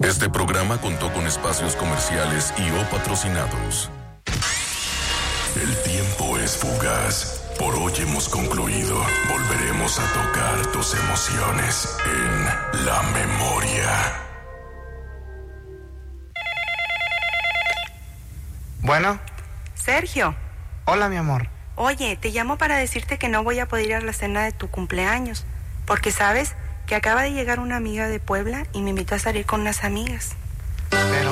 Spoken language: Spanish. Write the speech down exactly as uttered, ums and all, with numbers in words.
Este programa contó con espacios comerciales y o patrocinados. El tiempo es fugaz. Por hoy hemos concluido. Volveremos a tocar tus emociones en La Memoria. Bueno. Sergio. Hola, mi amor. Oye, te llamo para decirte que no voy a poder ir a la cena de tu cumpleaños, porque sabes que acaba de llegar una amiga de Puebla y me invitó a salir con unas amigas. Pero